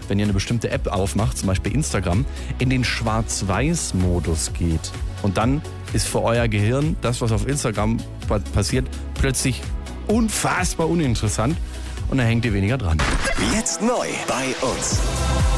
wenn ihr eine bestimmte App aufmacht, zum Beispiel Instagram, in den Schwarz-Weiß-Modus geht. Und dann ist für euer Gehirn das, was auf Instagram passiert, plötzlich unfassbar uninteressant und dann hängt ihr weniger dran. Jetzt neu bei uns.